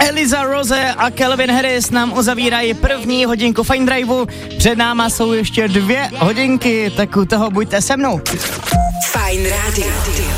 Eliza Rose a Calvin Harris nám uzavírají první hodinku Fine Driveu. Před náma jsou ještě 2 hodinky, tak u toho buďte se mnou. Fajn rádio.